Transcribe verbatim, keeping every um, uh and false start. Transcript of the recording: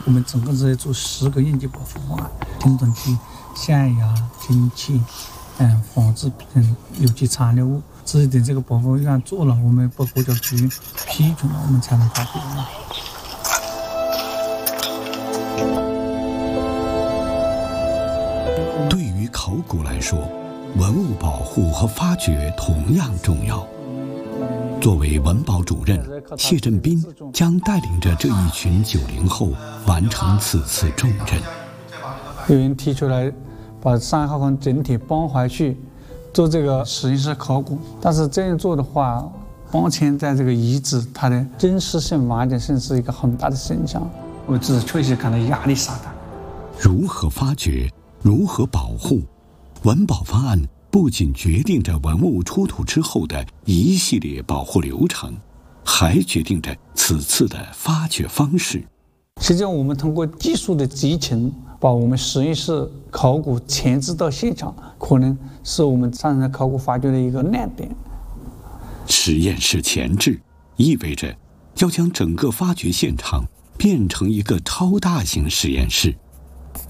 我们总共是在做十个应急保护方案，听诊器、下压听器，嗯，防治嗯有机残留物，这一点这个保护预案做了，我们报国教局批准了，我们才能发给的。 对于考古来说，文物保护和发掘同样重要。作为文保主任，谢振斌将带领着这一群九零后完成此次重任。 有人提出来把三号坑整体搬回去做这个实验室考古，但是这样做的话，目前在这个遗址它的真实性、完整性是一个很大的现象，我自己确实感到压力山大。 如何发掘，如何保护，文保方案不仅决定着文物出土之后的一系列保护流程，还决定着此次的发掘方式。 实际上，我们通过技术的集成，把我们实验室考古前置到现场，可能是我们上次考古发掘的一个亮点。 实验室前置意味着要将整个发掘现场变成一个超大型实验室，